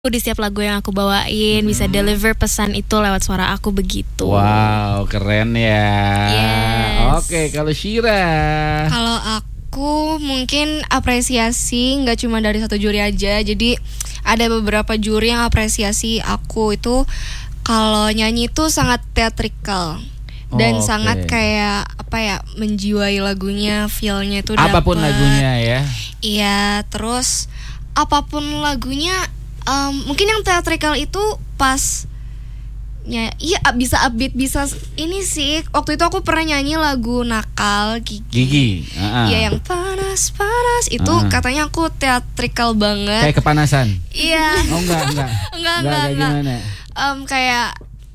di setiap lagu yang aku bawain, bisa deliver pesan itu lewat suara aku begitu. Wow, keren ya. Yes. Oke, kalau Shira. Kalau aku mungkin apresiasi nggak cuma dari satu juri aja. Jadi ada beberapa juri yang apresiasi aku itu kalau nyanyi itu sangat theatrical dan sangat kayak apa ya, menjiwai lagunya, feel-nya itu dapet. Apapun lagunya ya. Iya, terus apapun lagunya. Mungkin yang theatrical itu pas iya bisa upbeat, bisa ini sih. Waktu itu aku pernah nyanyi lagu Nakal Gigi. Iya, yang panas itu katanya aku theatrical banget. Kayak kepanasan. Iya. Oh enggak. Enggak. Gimana? Kayak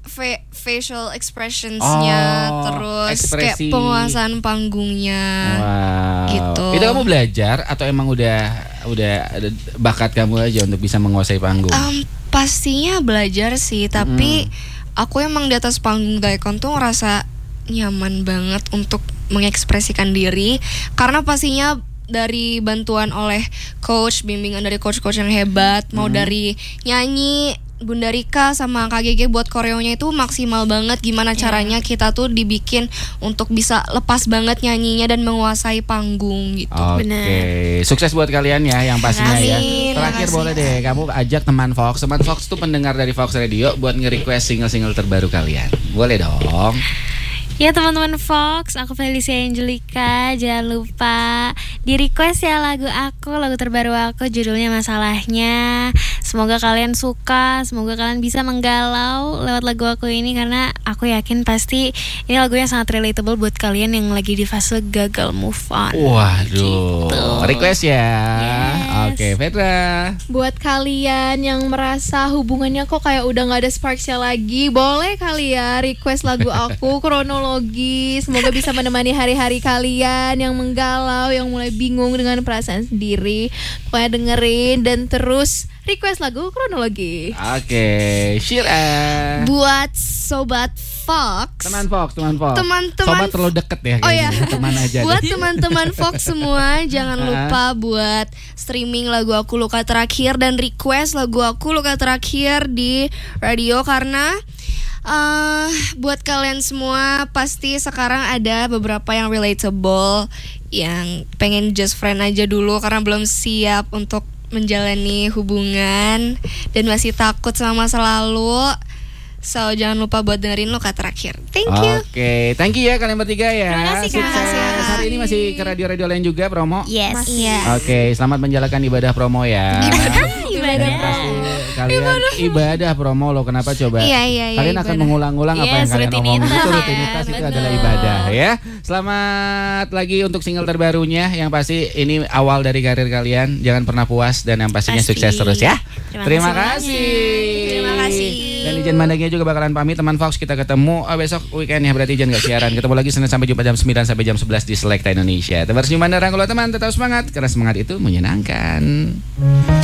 facial expressionsnya, terus ekspresi. kayak penguasaan panggungnya. Wow. Gitu. Itu kamu belajar atau emang udah ada bakat kamu aja untuk bisa menguasai panggung? Pastinya belajar sih, tapi aku emang di atas panggung Daikon tuh ngerasa nyaman banget untuk mengekspresikan diri, karena pastinya dari bantuan oleh coach, bimbingan dari coach-coach yang hebat, mau dari nyanyi Bunda Rika sama Kak Gege buat koreonya itu maksimal banget. Gimana caranya kita tuh dibikin untuk bisa lepas banget nyanyinya dan menguasai panggung gitu. Oke, sukses buat kalian ya yang pastinya ya. Terakhir boleh deh kamu ajak teman Fox tuh pendengar dari Fox Radio buat nge-request single-single terbaru kalian. Boleh dong. Ya teman-teman Fox, aku Felicia Angelica. Jangan lupa di request ya lagu terbaru aku, judulnya Masalahnya. Semoga kalian suka, semoga kalian bisa menggalau lewat lagu aku ini, karena aku yakin pasti ini lagunya sangat relatable buat kalian yang lagi di fase gagal move on. Waduh, gitu. Request ya. Yes. Oke, Fedra. Buat kalian yang merasa hubungannya kok kayak udah gak ada sparksnya lagi, boleh kali ya request lagu aku Kronologi. Semoga bisa menemani hari-hari kalian yang menggalau, yang mulai bingung dengan perasaan sendiri. Pokoknya dengerin dan terus request lagu Kronologi. Oke, Shira. Buat Sobat Fox, Teman Fox. Teman-teman. Sobat terlalu deket ya. Oh ya, teman aja. buat teman-teman Fox semua, jangan lupa buat streaming lagu aku Luka Terakhir dan request lagu aku Luka Terakhir di radio, karena buat kalian semua pasti sekarang ada beberapa yang relatable, yang pengen just friend aja dulu karena belum siap untuk menjalani hubungan dan masih takut sama masa lalu. So jangan lupa buat dengerin Luka Terakhir. Thank you. Oke, thank you ya kalian bertiga ya. Terima kasih, Kak. Sukses. Hari ini masih ke radio-radio lain juga promo. Yes. Oke, selamat menjalankan ibadah promo ya. Ibadah. Pasti kalian ibadah promo loh. Kenapa coba? Iya, Kalian akan ibadah. mengulang-ulang apa yang kalian omongin. rutinitas Itu ya, rutinitas, itu betul. adalah ibadah ya. Selamat lagi untuk single terbarunya. Yang pasti ini awal dari karir kalian. Jangan pernah puas dan yang pastinya Pasti. sukses terus ya. Terima kasih. Terima kasih. Dan Ijen Bandagnya juga bakalan pamit. Teman Fox, kita ketemu besok weekend ya, berarti Ijen gak siaran. Ketemu lagi Senin sampai Jumat jam 9 sampai jam 11 di Selecta Indonesia. Tebar senyuman dan rangkulan teman, tetap semangat karena semangat itu menyenangkan.